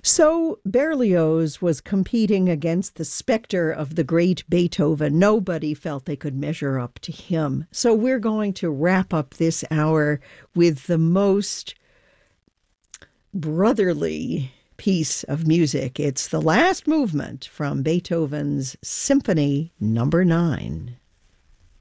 So Berlioz was competing against the specter of the great Beethoven. Nobody felt they could measure up to him. So we're going to wrap up this hour with the most brotherly piece of music. It's the last movement from Beethoven's Symphony No. 9.